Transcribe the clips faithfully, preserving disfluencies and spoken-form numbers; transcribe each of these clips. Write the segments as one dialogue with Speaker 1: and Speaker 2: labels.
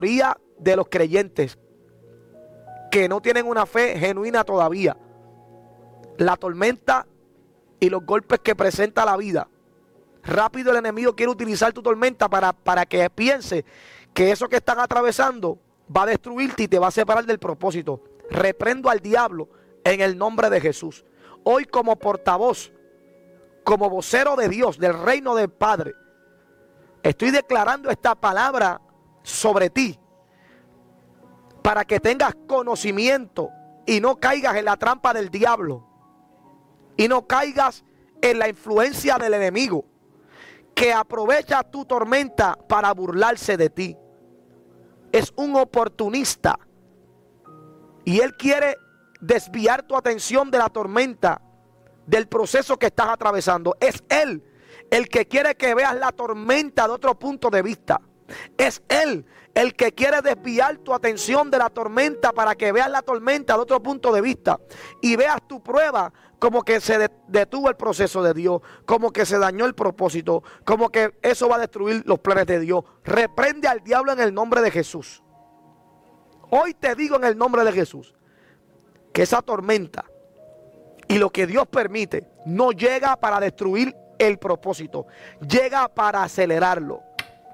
Speaker 1: mayoría de los creyentes que no tienen una fe genuina todavía, la tormenta y los golpes que presenta la vida, rápido el enemigo quiere utilizar tu tormenta para, para que piense que eso que están atravesando va a destruirte y te va a separar del propósito. Reprendo al diablo en el nombre de Jesús. Hoy, como portavoz, como vocero de Dios, del reino del Padre, estoy declarando esta palabra sobre ti para que tengas conocimiento y no caigas en la trampa del diablo y no caigas en la influencia del enemigo que aprovecha tu tormenta para burlarse de ti. Es un oportunista y él quiere desviar tu atención de la tormenta, del proceso que estás atravesando. Es él el que quiere que veas la tormenta de otro punto de vista. Es él el que quiere desviar tu atención de la tormenta para que veas la tormenta de otro punto de vista y veas tu prueba como que se detuvo el proceso de Dios, como que se dañó el propósito, como que eso va a destruir los planes de Dios. Reprende al diablo en el nombre de Jesús. Hoy te digo en el nombre de Jesús que esa tormenta y lo que Dios permite no llega para destruir el propósito, llega para acelerarlo.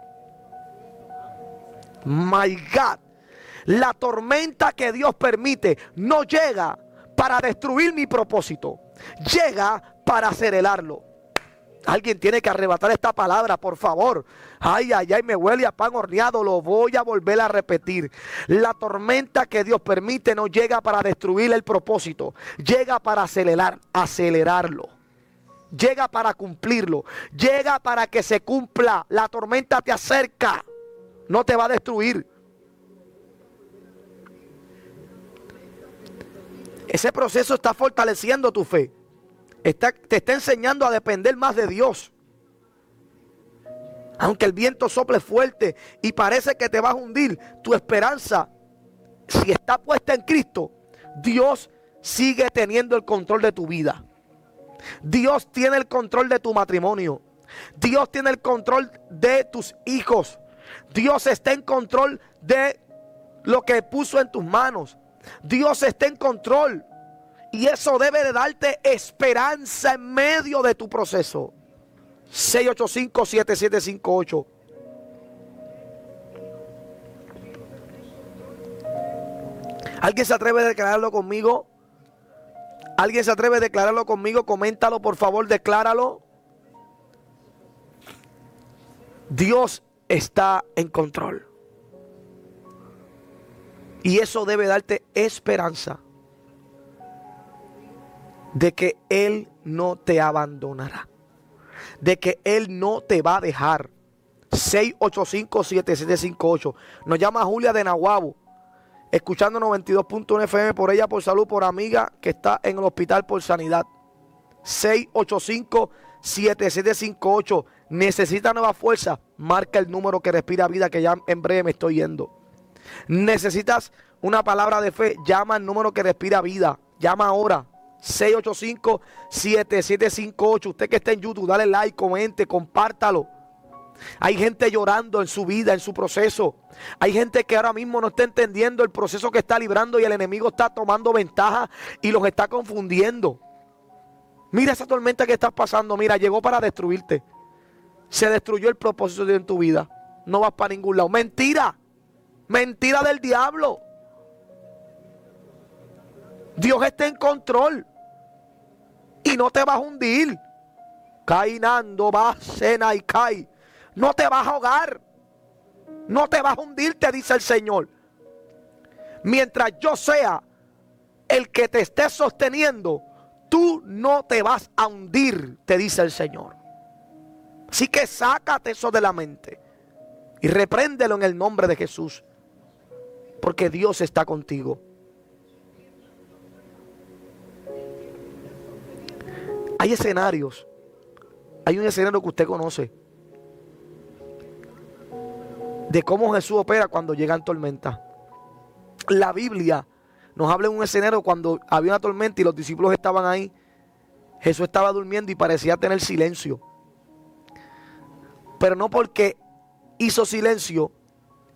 Speaker 1: My God, la tormenta que Dios permite no llega para destruir mi propósito, llega para acelerarlo. Alguien tiene que arrebatar esta palabra, por favor. Ay, ay, ay, me huele a pan horneado, lo voy a volver a repetir. La tormenta que Dios permite no llega para destruir el propósito, llega para acelerar, acelerarlo. Llega para cumplirlo, llega para que se cumpla. La tormenta te acerca, no te va a destruir. Ese proceso está fortaleciendo tu fe. Está, te está enseñando a depender más de Dios. Aunque el viento sople fuerte y parece que te vas a hundir, tu esperanza, si está puesta en Cristo, Dios sigue teniendo el control de tu vida. Dios tiene el control de tu matrimonio. Dios tiene el control de tus hijos. Dios está en control de lo que puso en tus manos. Dios está en control. Y eso debe de darte esperanza en medio de tu proceso. seis ocho cinco, siete siete cinco ocho. ¿Alguien se atreve a declararlo conmigo? ¿Alguien se atreve a declararlo conmigo? Coméntalo, por favor, decláralo. Dios está en control. Y eso debe darte esperanza de que Él no te abandonará, de que Él no te va a dejar. seis ocho cinco, siete siete cinco ocho. Nos llama Julia de Nahuabo, escuchando noventa y dos punto uno F M, por ella, por salud, por amiga que está en el hospital por sanidad. seis ocho cinco, siete siete cinco ocho. Necesita nueva fuerza, marca el número que respira vida, que ya en breve me estoy yendo. Necesitas una palabra de fe, llama al número que respira vida, llama ahora. seis ocho cinco, siete siete cinco ocho. Usted que está en YouTube, dale like, comente, compártalo. Hay gente llorando en su vida, en su proceso. Hay gente que ahora mismo no está entendiendo el proceso que está librando y el enemigo está tomando ventaja y los está confundiendo. Mira esa tormenta que estás pasando, mira, llegó para destruirte. Se destruyó el propósito de Dios en tu vida. No vas para ningún lado. Mentira. Mentira del diablo. Dios está en control y no te vas a hundir. Cainando va cena y cae. No te vas a ahogar. No te vas a hundir, te dice el Señor. Mientras yo sea el que te esté sosteniendo, tú no te vas a hundir, te dice el Señor. Así que sácate eso de la mente y repréndelo en el nombre de Jesús, porque Dios está contigo. Hay escenarios. Hay un escenario que usted conoce de cómo Jesús opera cuando llegan tormentas. La Biblia nos habla de un escenario cuando había una tormenta y los discípulos estaban ahí. Jesús estaba durmiendo y parecía tener silencio. Pero no porque hizo silencio